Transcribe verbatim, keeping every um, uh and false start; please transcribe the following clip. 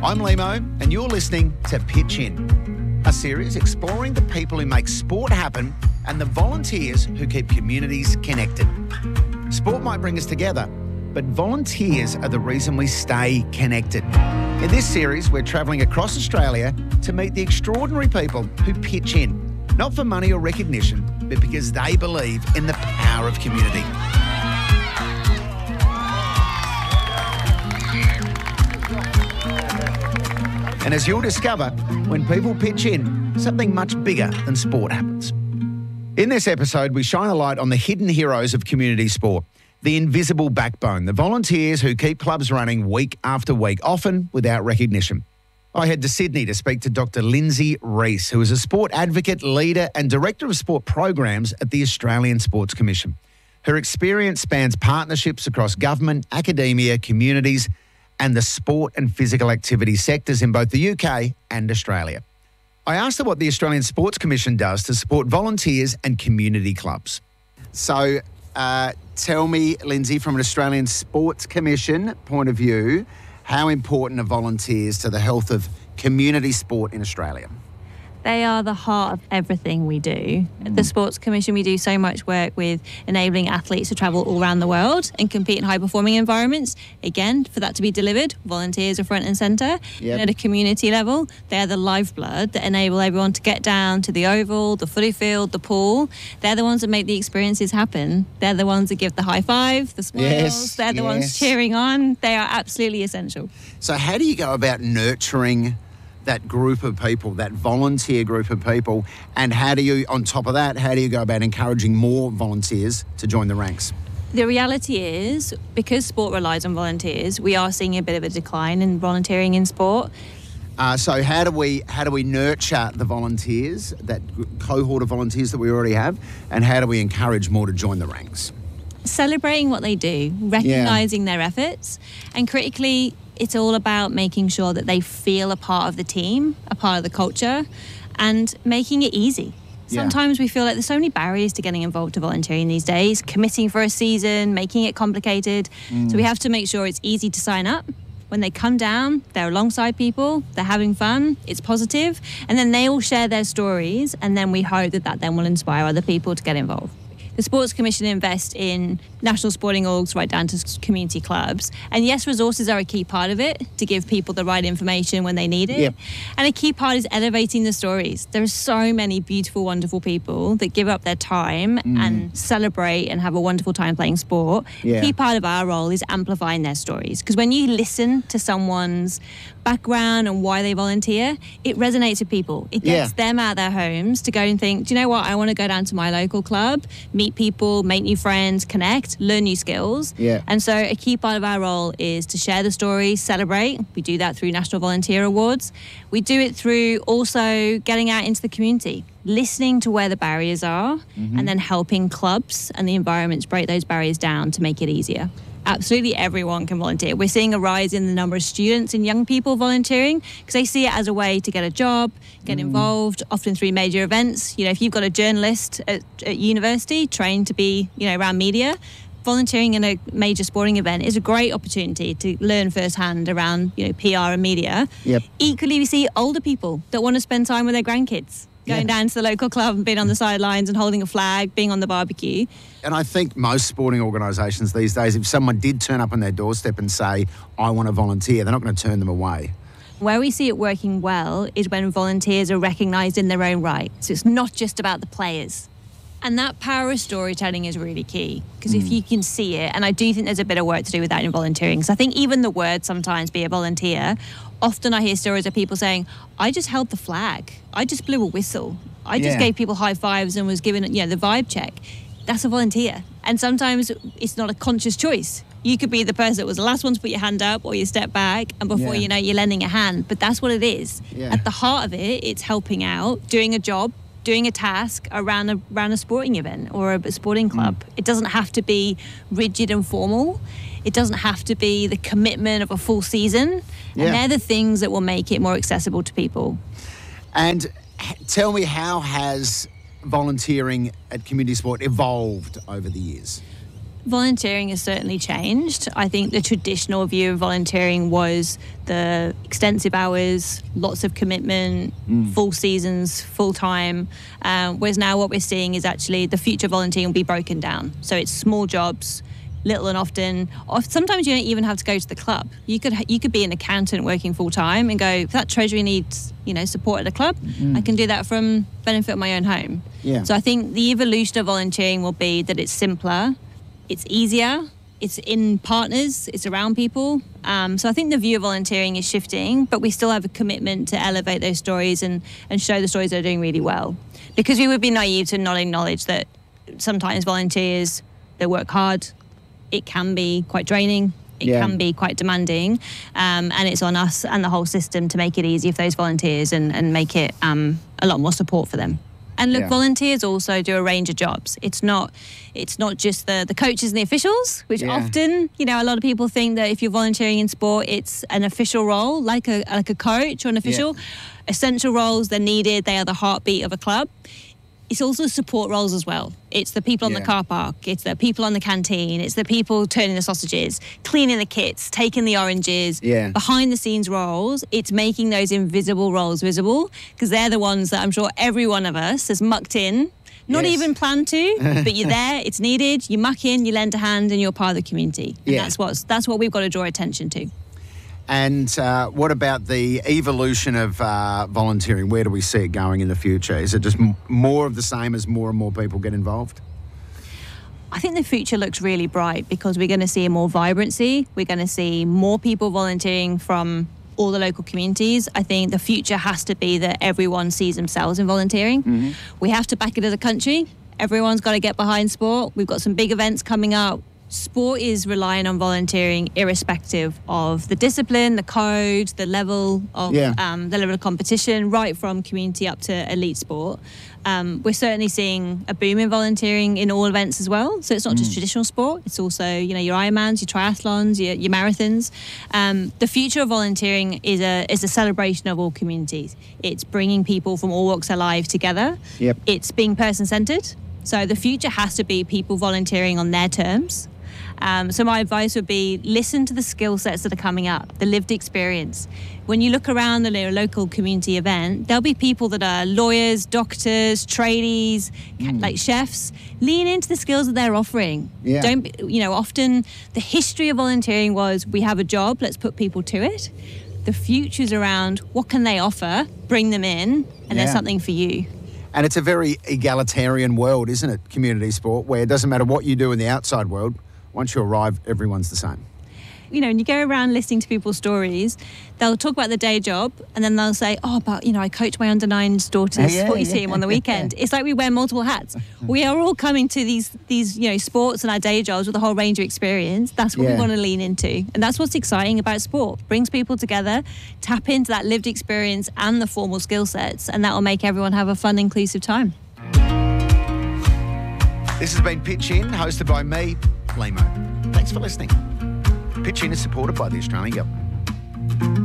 I'm Limo, and you're listening to Pitch In, a series exploring the people who make sport happen and the volunteers who keep communities connected. Sport might bring us together, but volunteers are the reason we stay connected. In this series, we're travelling across Australia to meet the extraordinary people who pitch in, not for money or recognition, but because they believe in the power of community. And as you'll discover, when people pitch in, something much bigger than sport happens. In this episode, we shine a light on the hidden heroes of community sport, the invisible backbone, the volunteers who keep clubs running week after week, often without recognition. I head to Sydney to speak to Doctor Lindsay Rees, who is a sport advocate, leader and director of sport programs at the Australian Sports Commission. Her experience spans partnerships across government, academia, communities, and the sport and physical activity sectors in both the U K and Australia. I asked her what the Australian Sports Commission does to support volunteers and community clubs. So uh, tell me, Lindsay, from an Australian Sports Commission point of view, how important are volunteers to the health of community sport in Australia? They are the heart of everything we do. At the Sports Commission, we do so much work with enabling athletes to travel all around the world and compete in high-performing environments. Again, for that to be delivered, volunteers are front and centre. Yep. And at a community level, they're the lifeblood that enable everyone to get down to the oval, the footy field, the pool. They're the ones that make the experiences happen. They're the ones that give the high five, the smiles. Yes, They're the yes. ones cheering on. They are absolutely essential. So how do you go about nurturing that group of people, that volunteer group of people, and how do you, on top of that, how do you go about encouraging more volunteers to join the ranks? The reality is, because sport relies on volunteers, we are seeing a bit of a decline in volunteering in sport. Uh, so how do we how do we nurture the volunteers, that cohort of volunteers that we already have, and how do we encourage more to join the ranks? Celebrating what they do, recognising their efforts, and critically, it's all about making sure that they feel a part of the team, a part of the culture, and making it easy. Yeah. Sometimes we feel like there's so many barriers to getting involved to volunteering these days, committing for a season, making it complicated. Mm. So we have to make sure it's easy to sign up. When they come down, they're alongside people, they're having fun, it's positive, and then they all share their stories, and then we hope that that then will inspire other people to get involved. The Sports Commission invests in national sporting orgs right down to community clubs. And yes, resources are a key part of it to give people the right information when they need it. Yep. And a key part is elevating the stories. There are so many beautiful, wonderful people that give up their time Mm. and celebrate and have a wonderful time playing sport. Yeah. A key part of our role is amplifying their stories. Because when you listen to someone's background and why they volunteer, it resonates with people. It gets Yeah. them out of their homes to go and think, do you know what, I want to go down to my local club, meet people, make new friends, connect, learn new skills. Yeah. And so a key part of our role is to share the story, celebrate. We do that through National Volunteer Awards. We do it through also getting out into the community, listening to where the barriers are, Mm-hmm. and then helping clubs and the environments break those barriers down to make it easier. Absolutely everyone can volunteer. We're seeing a rise in the number of students and young people volunteering because they see it as a way to get a job, get involved, often through major events. You know, if you've got a journalist at, at university trained to be, you know, around media, volunteering in a major sporting event is a great opportunity to learn firsthand around, you know, P R and media. Yep. Equally, we see older people that want to spend time with their grandkids, going Yeah. down to the local club and being on the sidelines and holding a flag, being on the barbecue. And I think most sporting organisations these days, if someone did turn up on their doorstep and say, I want to volunteer, they're not going to turn them away. Where we see it working well is when volunteers are recognised in their own right. So it's not just about the players. And that power of storytelling is really key because if you can see it, and I do think there's a bit of work to do with that in volunteering. So I think even the word sometimes, be a volunteer, often I hear stories of people saying, I just held the flag. I just blew a whistle. I just Yeah. gave people high fives and was given, you know, the vibe check. That's a volunteer. And sometimes it's not a conscious choice. You could be the person that was the last one to put your hand up or you step back and before Yeah. you know, you're lending a hand. But that's what it is. Yeah. At the heart of it, it's helping out, doing a job, doing a task around a, around a sporting event or a sporting club. It doesn't have to be rigid and formal. It doesn't have to be the commitment of a full season. Yeah. And they're the things that will make it more accessible to people. And h- tell me, how has volunteering at community sport evolved over the years? Volunteering has certainly changed. I think the traditional view of volunteering was the extensive hours, lots of commitment, mm. full seasons, full time. Um, whereas now what we're seeing is actually the future of volunteering will be broken down. So it's small jobs, little and often. Sometimes you don't even have to go to the club. You could you could be an accountant working full time and go, if that treasury needs, you know, support at a club, mm. I can do that from benefit of my own home. Yeah. So I think the evolution of volunteering will be that it's simpler, it's easier, it's in partners, it's around people. Um, so I think the view of volunteering is shifting, but we still have a commitment to elevate those stories and, and show the stories that are doing really well. Because we would be naive to not acknowledge that sometimes volunteers, they work hard, it can be quite draining, it yeah. can be quite demanding, um, and it's on us and the whole system to make it easy for those volunteers and, and make it um, a lot more support for them. And look, yeah. volunteers also do a range of jobs. It's not it's not just the, the coaches and the officials, which yeah. often, you know, a lot of people think that if you're volunteering in sport, it's an official role, like a like a coach or an official. Yeah. Essential roles, they're needed, they are the heartbeat of a club. It's also support roles as well. It's the people on yeah. the car park, it's the people on the canteen, it's the people turning the sausages, cleaning the kits, taking the oranges, yeah. behind the scenes roles. It's making those invisible roles visible, because they're the ones that I'm sure every one of us has mucked in, not yes. even planned to, but you're there, it's needed, you muck in, you lend a hand, and you're part of the community. And yeah. that's what's that's what we've got to draw attention to. And uh, what about the evolution of uh, volunteering? Where do we see it going in the future? Is it just m- more of the same as more and more people get involved? I think the future looks really bright because we're going to see more vibrancy. We're going to see more people volunteering from all the local communities. I think the future has to be that everyone sees themselves in volunteering. Mm-hmm. We have to back it as a country. Everyone's got to get behind sport. We've got some big events coming up. Sport is relying on volunteering irrespective of the discipline, the code, the level of yeah. um, the level of competition, right from community up to elite sport. Um, we're certainly seeing a boom in volunteering in all events as well. So it's not mm. just traditional sport. It's also, you know, your Ironmans, your triathlons, your, your marathons. Um, the future of volunteering is a is a celebration of all communities. It's bringing people from all walks of life together. Yep. It's being person-centred. So the future has to be people volunteering on their terms. Um, so my advice would be listen to the skill sets that are coming up, the lived experience. When you look around the local community event, there'll be people that are lawyers, doctors, tradies, mm. like chefs. Lean into the skills that they're offering. Yeah. Don't, you know, often the history of volunteering was we have a job, let's put people to it. The future's around what can they offer, bring them in, and yeah. there's something for you. And it's a very egalitarian world, isn't it, community sport, where it doesn't matter what you do in the outside world. Once you arrive, everyone's the same. You know, and you go around listening to people's stories, they'll talk about the day job and then they'll say, oh, but, you know, I coach my under nines daughter's yeah, footy yeah. team on the weekend. It's like we wear multiple hats. We are all coming to these, these you know, sports and our day jobs with a whole range of experience. That's what yeah. we want to lean into. And that's what's exciting about sport. Brings people together, tap into that lived experience and the formal skill sets, and that will make everyone have a fun, inclusive time. This has been Pitch In, hosted by me, Limo. Thanks for listening. Pitch In is supported by the Australian Government.